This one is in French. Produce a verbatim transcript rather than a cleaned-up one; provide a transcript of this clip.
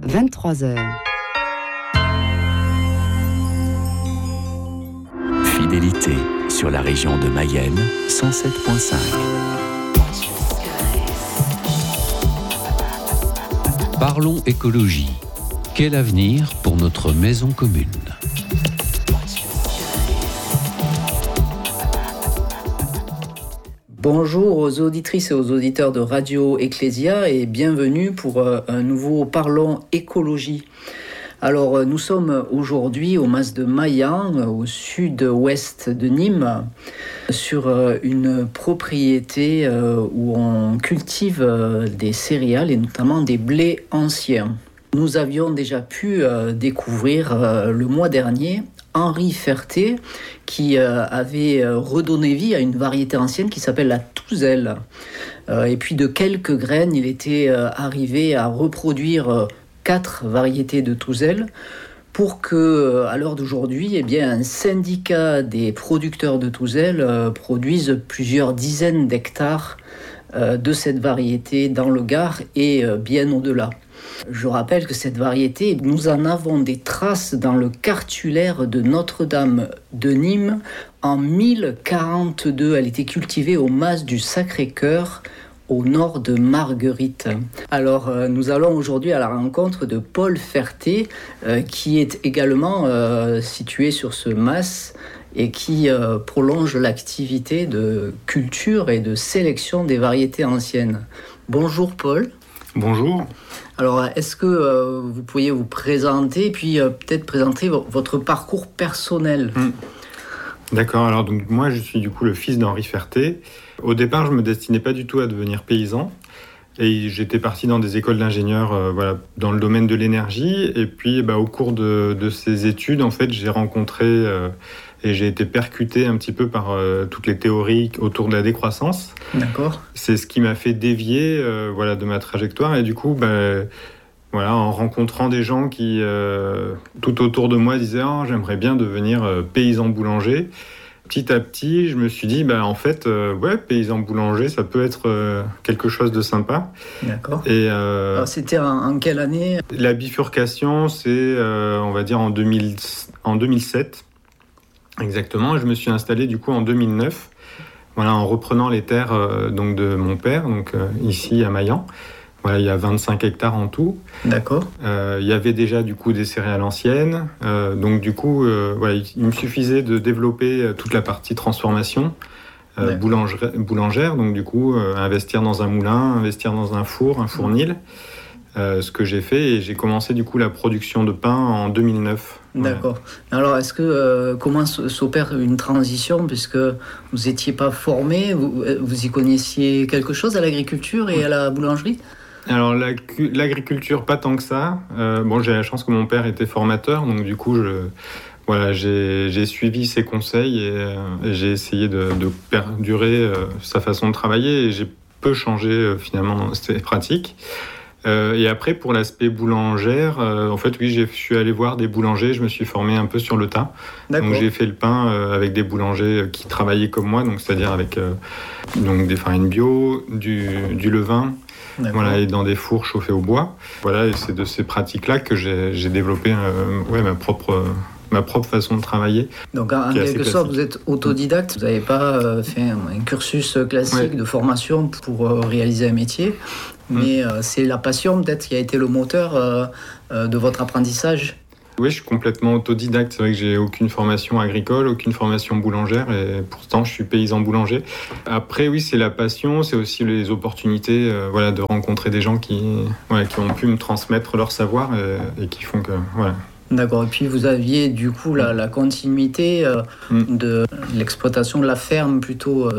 vingt-trois heures. Fidélité sur la région de Mayenne, cent sept virgule cinq. Parlons écologie. Quel avenir pour notre maison commune ? Bonjour aux auditrices et aux auditeurs de Radio Ecclésia et bienvenue pour un nouveau Parlons écologie. Alors nous sommes aujourd'hui au mas de Maillan, au sud-ouest de Nîmes, sur une propriété où on cultive des céréales et notamment des blés anciens. Nous avions déjà pu découvrir le mois dernier Henri Ferté, qui euh, avait euh, redonné vie à une variété ancienne qui s'appelle la Touzelle. Euh, et puis de quelques graines, il était euh, arrivé à reproduire euh, quatre variétés de Touzelle pour que, euh, à l'heure d'aujourd'hui, eh bien, un syndicat des producteurs de Touzelle euh, produise plusieurs dizaines d'hectares euh, de cette variété dans le Gard et euh, bien au-delà. Je rappelle que cette variété, nous en avons des traces dans le cartulaire de Notre-Dame de Nîmes en mille quarante-deux. Elle était cultivée au mas du Sacré-Cœur, au nord de Marguerite. Alors, euh, nous allons aujourd'hui à la rencontre de Paul Ferté, euh, qui est également euh, situé sur ce mas et qui euh, prolonge l'activité de culture et de sélection des variétés anciennes. Bonjour Paul. Bonjour. Alors, est-ce que euh, vous pourriez vous présenter et puis euh, peut-être présenter v- votre parcours personnel ? Mmh. D'accord, alors donc, moi je suis du coup le fils d'Henri Ferté. Au départ, je ne me destinais pas du tout à devenir paysan. Et j'étais parti dans des écoles d'ingénieurs euh, voilà, dans le domaine de l'énergie. Et puis bah, au cours de, de ces études, en fait, j'ai rencontré euh, et j'ai été percuté un petit peu par euh, toutes les théories autour de la décroissance. D'accord. C'est ce qui m'a fait dévier euh, voilà, de ma trajectoire. Et du coup, bah, voilà, en rencontrant des gens qui, euh, tout autour de moi, disaient oh, « j'aimerais bien devenir euh, paysan boulanger », petit à petit, je me suis dit, bah, en fait, euh, ouais, paysan boulanger, ça peut être euh, quelque chose de sympa. D'accord. Et euh, Alors, c'était en, en quelle année ? La bifurcation, c'est, euh, on va dire, en, deux mille, en deux mille sept, exactement. Et je me suis installé, du coup, en deux mille neuf, voilà, en reprenant les terres euh, donc, de mon père, donc, euh, ici à Maillan. Voilà, il y a vingt-cinq hectares en tout. D'accord. Euh, il y avait déjà du coup des céréales anciennes. Euh, donc du coup, euh, voilà, il, il me suffisait de développer toute la partie transformation euh, boulangère, boulangère. Donc du coup, euh, investir dans un moulin, investir dans un four, un fournil. Euh, ce que j'ai fait et j'ai commencé du coup la production de pain en deux mille neuf. D'accord. Voilà. Alors, est-ce que euh, comment s'opère une transition puisque vous n'étiez pas formé, vous, vous y connaissiez quelque chose à l'agriculture et à la boulangerie ? Alors la, l'agriculture, pas tant que ça. Euh, bon, j'ai la chance que mon père était formateur, donc du coup, je, voilà, j'ai, j'ai suivi ses conseils et, euh, et j'ai essayé de, de perdurer euh, sa façon de travailler et j'ai peu changé euh, finalement dans ses pratiques. Euh, et après, pour l'aspect boulangère, euh, en fait, oui, je suis allé voir des boulangers, je me suis formé un peu sur le tas. D'accord. Donc j'ai fait le pain euh, avec des boulangers qui travaillaient comme moi, donc c'est-à-dire avec euh, donc des farines bio, du, du levain. Voilà, et dans des fours chauffés au bois. Voilà, et c'est de ces pratiques-là que j'ai, j'ai développé euh, ouais, ma propre, euh, ma propre façon de travailler. Donc en quelque sorte, vous êtes autodidacte, vous n'avez pas euh, fait un, un cursus classique ouais. de formation pour euh, réaliser un métier, mais mmh. euh, c'est la passion peut-être qui a été le moteur euh, euh, de votre apprentissage. Oui, je suis complètement autodidacte. C'est vrai que j'ai aucune formation agricole, aucune formation boulangère, et pourtant je suis paysan boulanger. Après, oui, c'est la passion, c'est aussi les opportunités, euh, voilà, de rencontrer des gens qui, voilà, qui ont pu me transmettre leur savoir et, et qui font que, voilà. D'accord. Et puis vous aviez du coup la, la continuité euh, mm. de l'exploitation de la ferme plutôt. Euh,